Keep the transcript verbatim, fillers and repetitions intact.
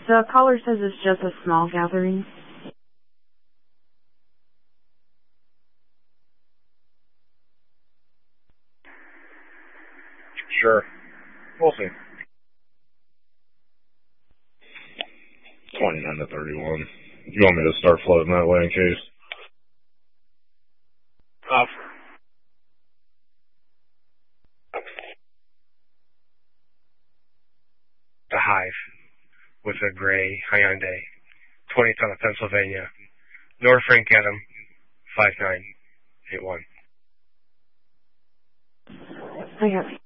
The caller says it's just a small gathering. Sure. We'll see. twenty-nine to thirty-one. You want me to start floating that way in case? Off. The Hive with a gray Hyundai, twenty ton of Pennsylvania, North Frank Adam, five nine eight one. I got